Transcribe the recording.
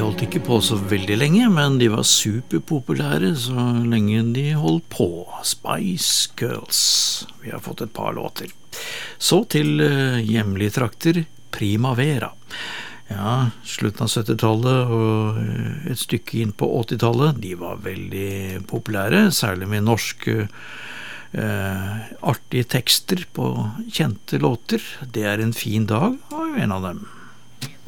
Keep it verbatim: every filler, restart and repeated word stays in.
holdt ikke på så veldig lenge, men de var superpopulære så lenge de holdt på. Spice Girls. Vi har fått et par låter. Så til uh, hjemlige trakter, Primavera. Ja, slutten av syttitallet og et stykke inn på åttitallet, de var veldig populære, særlig med norske uh, artige tekster på kjente låter. Det er en fin dag, og en av dem.